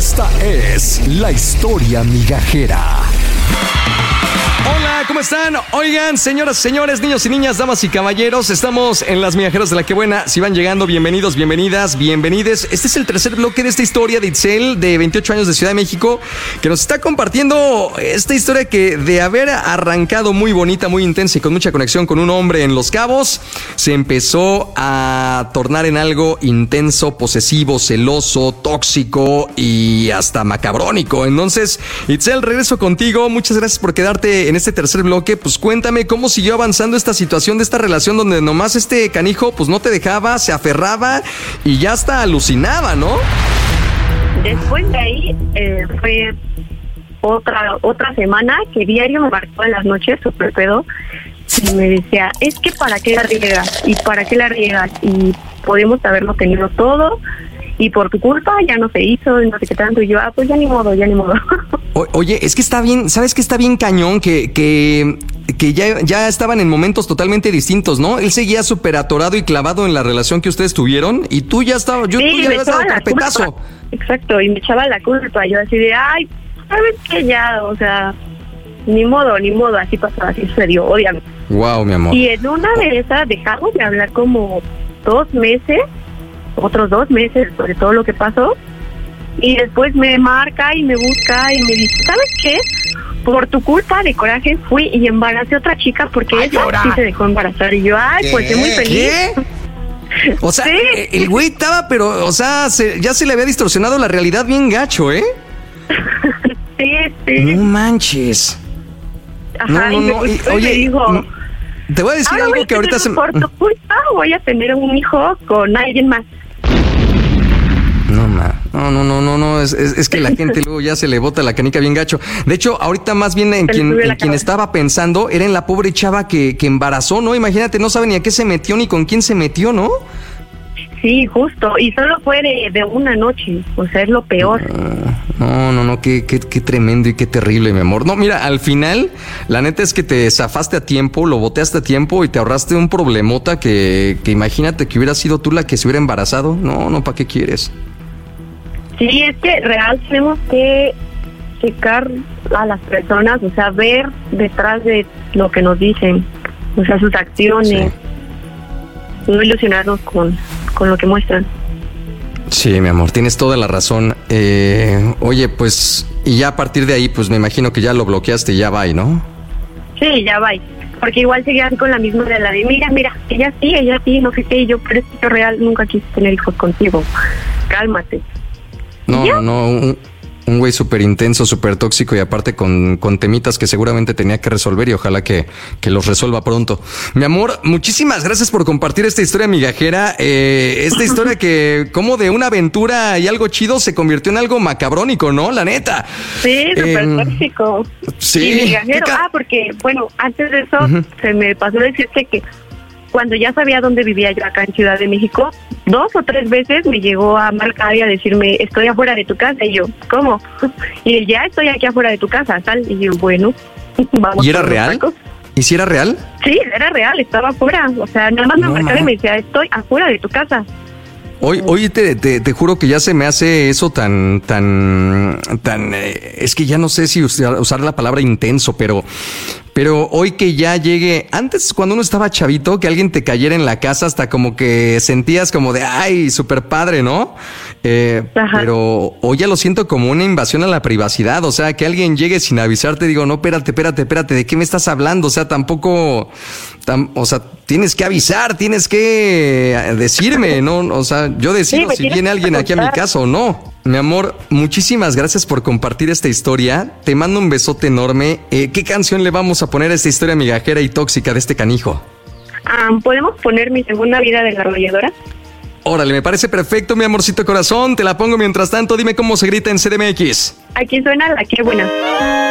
Esta es la historia migajera. Hola, ¿cómo están? Oigan, señoras, señores, niños y niñas, damas y caballeros, estamos en Las Migajeras de la Que Buena. Si van llegando, bienvenidos, bienvenidas, bienvenides. Este es el tercer bloque de esta historia de Itzel, de 28 años de Ciudad de México, que nos está compartiendo esta historia que de haber arrancado muy bonita, muy intensa y con mucha conexión con un hombre en Los Cabos, se empezó a tornar en algo intenso, posesivo, celoso, tóxico y hasta macabrónico. Entonces, Itzel, regreso contigo. Muchas gracias por quedarte en este tercer bloque. Pues cuéntame cómo siguió avanzando esta situación de esta relación donde nomás este canijo pues no te dejaba, se aferraba y ya hasta alucinaba, ¿no? Después de ahí fue otra semana que diario me marcó en las noches, súper pedo, y me decía, es que ¿para qué la riegas? ¿Y para qué la riegas? Y podemos haberlo tenido todo y por tu culpa ya no se hizo, no sé qué tanto. Y yo, pues ya ni modo. Oye, es que está bien, ¿sabes qué está bien cañón? Que ya estaban en momentos totalmente distintos, ¿no? Él seguía súper atorado y clavado en la relación que ustedes tuvieron y tú ya estabas, tú ya habías dado carpetazo. Exacto, y me echaba la culpa. Yo así de, ay, ¿sabes qué? Ya, o sea, ni modo, así pasó, así sucedió, obviamente. Wow, mi amor. Y en una de esas dejamos de hablar como 2 meses, otros 2 meses sobre todo lo que pasó, y después me marca y me busca y me dice, ¿sabes qué? Por tu culpa de coraje fui y embaracé a otra chica porque ella sí se dejó embarazar. Y yo, ay, pues estoy muy feliz. ¿Qué? O sea, sí. El güey estaba, pero, o sea, ya se le había distorsionado la realidad bien gacho, ¿eh? Sí. No manches. Ajá, no. Oye, me dijo, te voy a decir algo que ahorita por tu culpa voy a tener un hijo con alguien más. No, es que la gente luego ya se le bota la canica bien gacho. De hecho, ahorita más bien en quien estaba pensando era en la pobre chava que embarazó, ¿no? Imagínate, no sabe ni a qué se metió ni con quién se metió, ¿no? Sí, justo, y solo fue de una noche, o sea, es lo peor. No, qué tremendo y qué terrible, mi amor. No, mira, al final, la neta es que te zafaste a tiempo, lo boteaste a tiempo y te ahorraste un problemota que imagínate que hubiera sido tú la que se hubiera embarazado. No, ¿para qué quieres? Sí, es que real tenemos que checar a las personas, o sea, ver detrás de lo que nos dicen, o sea, sus acciones, sí. No ilusionarnos con lo que muestran. Sí, mi amor, tienes toda la razón. Oye, pues, y ya a partir de ahí, pues me imagino que ya lo bloqueaste y ya va, ¿no? Sí, ya va. Porque igual seguían con la misma de la de, mira, ella sí, no sé qué, y yo, pero es que yo real nunca quise tener hijos contigo. Cálmate. No, un güey súper intenso, súper tóxico y aparte con temitas que seguramente tenía que resolver y ojalá que los resuelva pronto. Mi amor, muchísimas gracias por compartir esta historia migajera, esta historia que como de una aventura y algo chido se convirtió en algo macabrónico, ¿no? La neta. Sí, súper tóxico. Sí. Y migajero, porque, bueno, antes de eso se me pasó decirte que cuando ya sabía dónde vivía yo acá en Ciudad de México, 2 o 3 veces me llegó a marcar y a decirme, estoy afuera de tu casa. Y yo, ¿cómo? Y ya estoy aquí afuera de tu casa, tal. Y yo, bueno, vamos. ¿Y era real? ¿Y si era real? Sí, era real, estaba afuera. O sea, nada más me marcaba y me decía, estoy afuera de tu casa. Hoy te juro que ya se me hace eso tan es que ya no sé si usar la palabra intenso, pero hoy que ya llegue, antes cuando uno estaba chavito, que alguien te cayera en la casa hasta como que sentías como de, ay, súper padre, ¿no? Pero hoy ya lo siento como una invasión a la privacidad, o sea, que alguien llegue sin avisarte, digo, no, espérate, ¿de qué me estás hablando? O sea, tampoco, o sea, tienes que avisar, tienes que decirme, ¿no? O sea, yo decido si viene alguien aquí a mi casa o no. Mi amor, muchísimas gracias por compartir esta historia. Te mando un besote enorme. ¿Qué canción le vamos a poner a esta historia migajera y tóxica de este canijo? ¿Podemos poner Mi Segunda Vida de La Arrolladora? Órale, me parece perfecto, mi amorcito corazón. Te la pongo mientras tanto. Dime cómo se grita en CDMX. Aquí suena La Que Buena.